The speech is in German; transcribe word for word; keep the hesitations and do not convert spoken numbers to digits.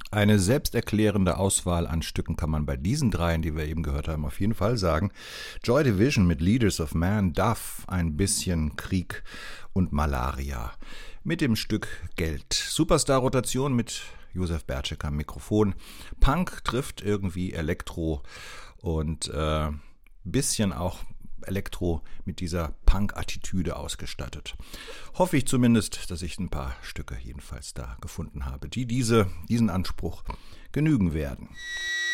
Eine selbsterklärende Auswahl an Stücken kann man bei diesen dreien, die wir eben gehört haben, auf jeden Fall sagen. Joy Division mit Leaders of Man, Duff, ein bisschen Krieg und Malaria. Mit dem Stück Geld. Superstar-Rotation mit Josef Bertschek am Mikrofon. Punk trifft irgendwie Elektro und äh, bisschen auch Elektro mit dieser Punk-Attitüde ausgestattet. Hoffe ich zumindest, dass ich ein paar Stücke jedenfalls da gefunden habe, die diese, diesen Anspruch genügen werden.